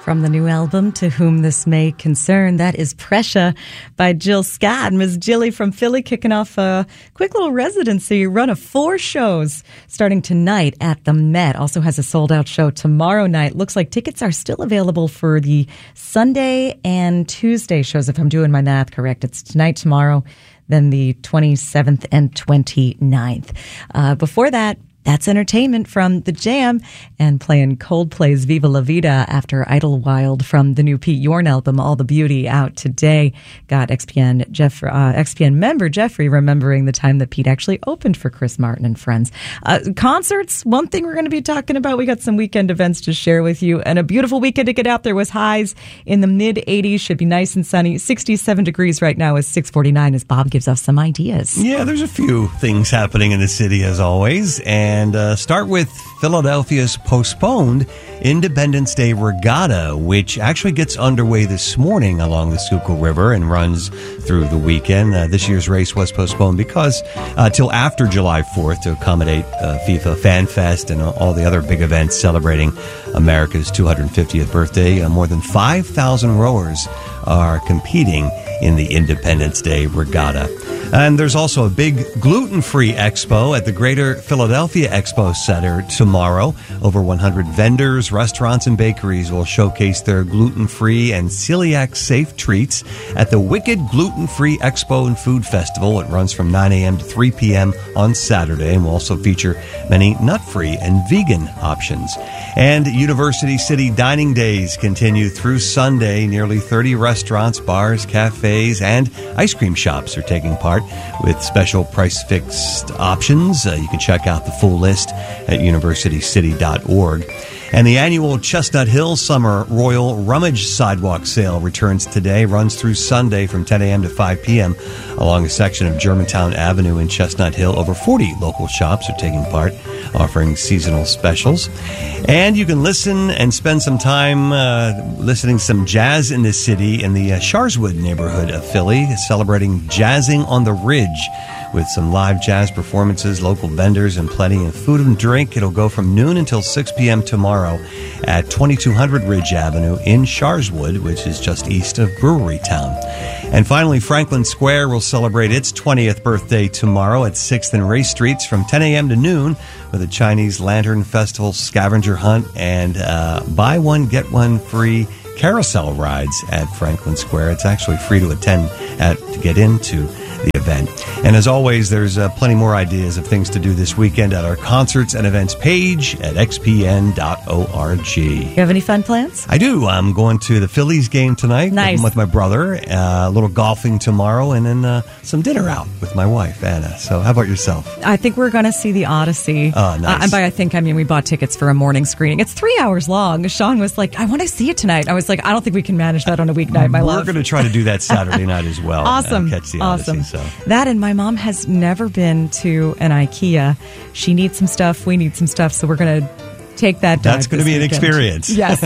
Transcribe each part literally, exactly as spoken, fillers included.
From the new album, To Whom This May Concern, that is Pressure by Jill Scott. Miss Jilly from Philly kicking off a quick little residency run of four shows starting tonight at the Met. Also has a sold-out show tomorrow night. Looks like tickets are still available for the Sunday and Tuesday shows, if I'm doing my math correct. It's tonight, tomorrow, then the twenty-seventh and twenty-ninth. Uh, before that, that's entertainment from The Jam and playing Coldplay's Viva La Vida after Idlewild from the new Pete Yorn album, All the Beauty, out today. Got X P N Jeff, uh, X P N member Jeffrey remembering the time that Pete actually opened for Chris Martin and friends. Uh, concerts, one thing we're going to be talking about. We got some weekend events to share with you, and a beautiful weekend to get out there with highs in the mid eighties. Should be nice and sunny. sixty-seven degrees right now is six forty-nine as Bob gives us some ideas. Yeah, there's a few things happening in the city as always. And And uh, start with Philadelphia's postponed Independence Day Regatta, which actually gets underway this morning along the Schuylkill River and runs through the weekend. Uh, this year's race was postponed because uh, till after July fourth to accommodate uh, FIFA Fan Fest and all the other big events celebrating America's two hundred fiftieth birthday. Uh, more than five thousand rowers are competing in the Independence Day Regatta. And there's also a big gluten-free expo at the Greater Philadelphia Expo Center tomorrow. Over one hundred vendors, restaurants, and bakeries will showcase their gluten-free and celiac-safe treats at the Wicked Gluten-Free Expo and Food Festival. It runs from nine a.m. to three p.m. on Saturday and will also feature many nut-free and vegan options. And University City Dining Days continue through Sunday. Nearly thirty restaurants, bars, cafes, and ice cream shops are taking part with special price-fixed options. Uh, you can check out the full list at university city dot org. And the annual Chestnut Hill Summer Royal Rummage Sidewalk Sale returns today, runs through Sunday from ten a.m. to five p.m. along a section of Germantown Avenue in Chestnut Hill. Over forty local shops are taking part, offering seasonal specials. And you can listen and spend some time uh, listening to some jazz in the city in the uh, Sharswood neighborhood of Philly, celebrating Jazzing on the Ridge with some live jazz performances, local vendors, and plenty of food and drink. It'll go from noon until six p.m. tomorrow at twenty-two hundred Ridge Avenue in Sharswood, which is just east of Brewery Town. And finally, Franklin Square will celebrate its twentieth birthday tomorrow at sixth and Race Streets from ten a.m. to noon with a Chinese Lantern Festival scavenger hunt and uh, buy one, get one free carousel rides at Franklin Square. It's actually free to attend at, to get into the event. And as always, there's uh, plenty more ideas of things to do this weekend at our concerts and events page at x p n dot org. You have any fun plans? I do. I'm going to the Phillies game tonight. Nice. With my brother, uh, a little golfing tomorrow, and then uh, some dinner out with my wife, Anna. So how about yourself? I think we're going to see The Odyssey. Oh, nice. Uh, and by I think, I mean we bought tickets for a morning screening. It's three hours long. Sean was like, I want to see it tonight. I was like, I don't think we can manage that on a weeknight, my We're love. We're going to try to do that Saturday night as well. Awesome. Uh, catch the awesome. Odyssey, so. That, and my mom has never been to an IKEA. She needs some stuff. We need some stuff. So we're going to take that dive. That's going to be weekend. an experience. Yes.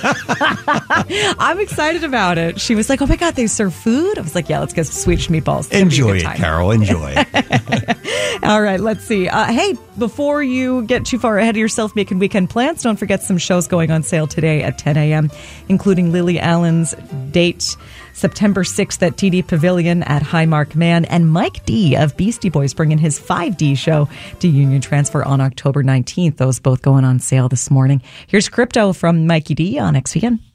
I'm excited about it. She was like, oh my God, they serve food? I was like, yeah, let's get some Swedish meatballs. It's Enjoy it, Carol. Enjoy it. All right, let's see. Uh, hey, before you get too far ahead of yourself making weekend plans, don't forget some shows going on sale today at ten a.m., including Lily Allen's date September sixth at T D Pavilion at Highmark Man, and Mike D of Beastie Boys bringing his five D show to Union Transfer on October nineteenth. Those both going on sale this morning. Here's Crypto from Mikey D on X P N.